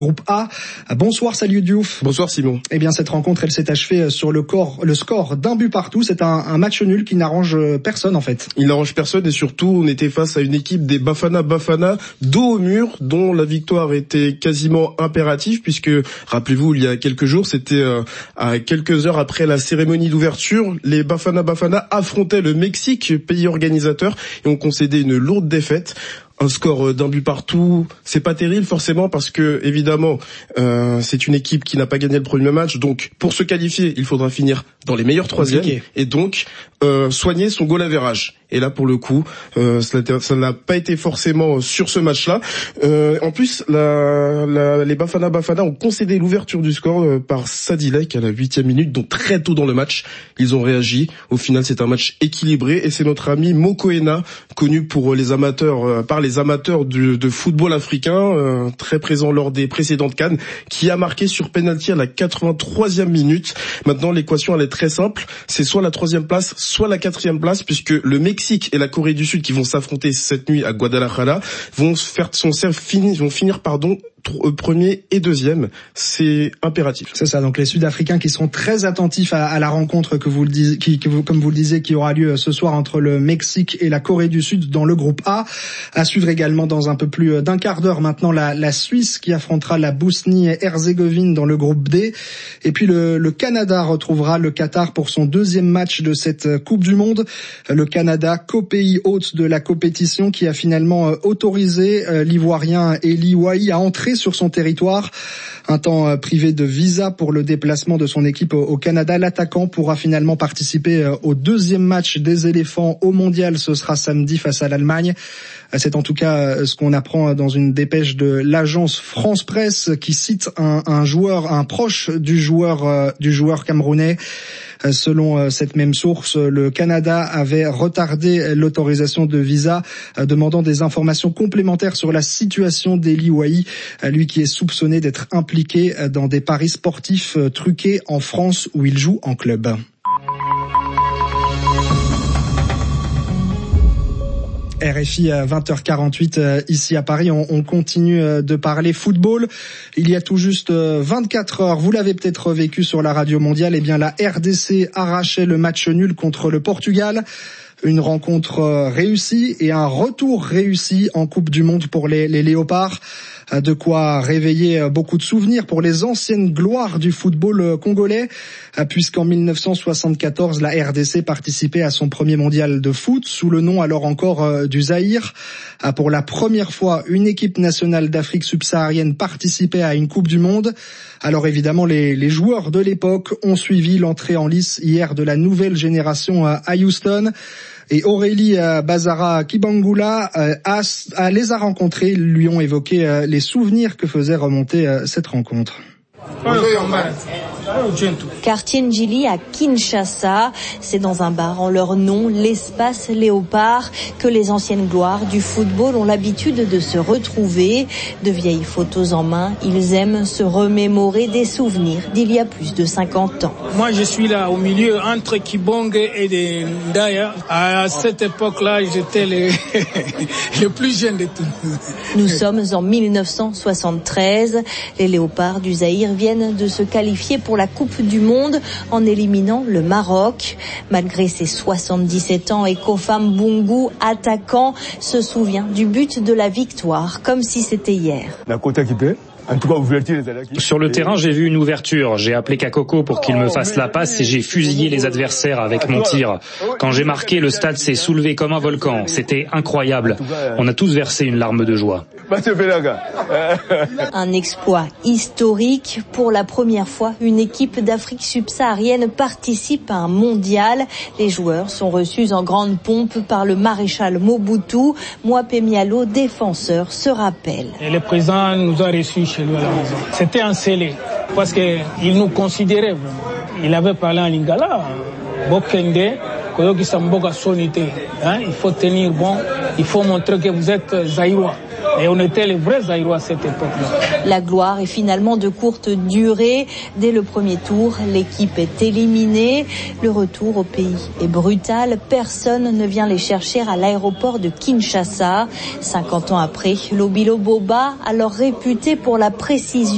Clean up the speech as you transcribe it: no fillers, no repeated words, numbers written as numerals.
Groupe A. Bonsoir Saliou Diouf. Bonsoir Simon. Eh bien cette rencontre, elle s'est achevée sur le score d'un but partout. C'est un match nul qui n'arrange personne en fait. Il n'arrange personne et surtout on était face à une équipe des Bafana dos au mur dont la victoire était quasiment impérative puisque, rappelez-vous, il y a quelques jours, c'était à quelques heures après la cérémonie d'ouverture, les Bafana affrontaient le Mexique, pays organisateur, et ont concédé une lourde défaite. Un score d'un but partout, c'est pas terrible forcément parce que évidemment c'est une équipe qui n'a pas gagné le premier match, donc pour se qualifier il faudra finir dans les meilleurs troisièmes et donc soigner son goal average. Et là pour le coup ça n'a pas été forcément sur ce match-là. En plus les Bafana ont concédé l'ouverture du score par Sadilek à la 8e minute, donc très tôt dans le match ils ont réagi. Au final c'est un match équilibré et c'est notre ami Mokoena, connu pour les amateurs de football africain, très présent lors des précédentes CAN, qui a marqué sur penalty à la 83e minute. Maintenant, l'équation elle est très simple, c'est soit la 3e place, soit la 4e place, puisque le Mexique et la Corée du Sud qui vont s'affronter cette nuit à Guadalajara vont finir premier et deuxième, c'est impératif. C'est ça, donc les Sud-Africains qui seront très attentifs à la rencontre comme vous le disiez, qui aura lieu ce soir entre le Mexique et la Corée du Sud dans le groupe A. À suivre également dans un peu plus d'un quart d'heure maintenant la Suisse qui affrontera la Bosnie-Herzégovine dans le groupe D. Et puis le Canada retrouvera le Qatar pour son deuxième match de cette Coupe du Monde. Le Canada, co-pays hôte de la compétition, qui a finalement autorisé l'Ivoirien Eli Wahi à entrer sur son territoire. Un temps privé de visa pour le déplacement de son équipe au Canada. L'attaquant pourra finalement participer au deuxième match des éléphants au mondial. Ce sera samedi face à l'Allemagne. C'est en tout cas ce qu'on apprend dans une dépêche de l'agence France Presse qui cite un proche du joueur camerounais. Selon cette même source, le Canada avait retardé l'autorisation de visa, demandant des informations complémentaires sur la situation d'Eli Wahi, lui qui est soupçonné d'être impliqué dans des paris sportifs truqués en France où il joue en club. RFI 20h48 ici à Paris, on continue de parler football. Il y a tout juste 24 heures, vous l'avez peut-être vécu sur la radio mondiale, eh bien la RDC arrachait le match nul contre le Portugal. Une rencontre réussie et un retour réussi en Coupe du Monde pour les Léopards. De quoi réveiller beaucoup de souvenirs pour les anciennes gloires du football congolais, puisqu'en 1974, la RDC participait à son premier mondial de foot sous le nom alors encore du Zaïre. Pour la première fois, une équipe nationale d'Afrique subsaharienne participait à une Coupe du Monde. Alors évidemment, les joueurs de l'époque ont suivi l'entrée en lice hier de la nouvelle génération à Houston. Et Aurélie Bazara Kibangula les a rencontrés, lui ont évoqué les souvenirs que faisait remonter cette rencontre. Quartier Njili à Kinshasa, c'est dans un bar en leur nom, l'Espace Léopard, que les anciennes gloires du football ont l'habitude de se retrouver. De vieilles photos en main, ils aiment se remémorer des souvenirs d'il y a plus de 50 ans. Moi je suis là au milieu entre Kibong et Ndaya. À cette époque-là, j'étais le plus jeune de tous. Nous sommes en 1973. Les Léopards du Zaïre viennent de se qualifier pour la Coupe du Monde en éliminant le Maroc. Malgré ses 77 ans, Ekofam Bungu, attaquant, se souvient du but de la victoire, comme si c'était hier. Sur le terrain, j'ai vu une ouverture. J'ai appelé Kakoko pour qu'il me fasse la passe et j'ai fusillé les adversaires avec mon tir. Quand j'ai marqué, le stade s'est soulevé comme un volcan. C'était incroyable. On a tous versé une larme de joie. Un exploit historique. Pour la première fois, une équipe d'Afrique subsaharienne participe à un mondial. Les joueurs sont reçus en grande pompe par le maréchal Mobutu. Mwape Mialo, défenseur, se rappelle. Et le président nous a reçus chez lui à la maison. C'était un scellé parce qu'il nous considérait vraiment. Il avait parlé en lingala. Bokende, Koyoki Samboga Sonité. Il faut tenir bon, il faut montrer que vous êtes Zaïrois. Et on était les vrais Zaïrois à cette époque-là. La gloire est finalement de courte durée. Dès le premier tour, l'équipe est éliminée. Le retour au pays est brutal. Personne ne vient les chercher à l'aéroport de Kinshasa. 50 ans après, Lobilo Boba, alors réputé pour la précision